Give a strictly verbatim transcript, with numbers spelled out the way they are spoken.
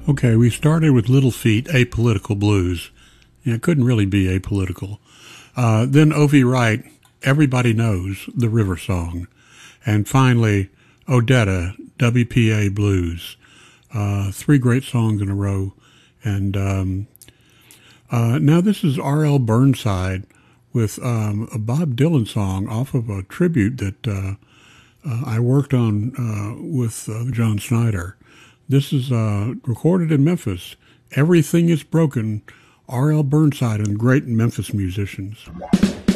Okay, we started with Little Feat, Apolitical Blues. Yeah, it couldn't really be apolitical. Uh, then O V. Wright, Everybody Knows, the River Song. And finally, Odetta, W P A Blues. Uh, three great songs in a row. And um, uh, now this is R L. Burnside with um, a Bob Dylan song off of a tribute that uh, uh, I worked on uh, with uh, John Snyder. This is uh, recorded in Memphis. Everything is Broken, R L. Burnside and great Memphis musicians.